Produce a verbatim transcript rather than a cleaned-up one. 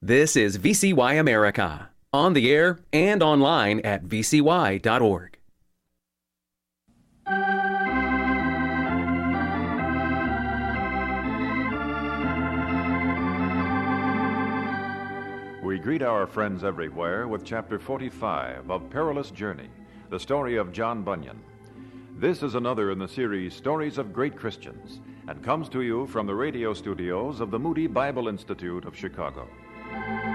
This is V C Y America, on the air and online at v c y dot org. We greet our friends everywhere with Chapter forty-five of Perilous Journey, the story of John Bunyan. This is another in the series Stories of Great Christians, and comes to you from the radio studios of the Moody Bible Institute of Chicago.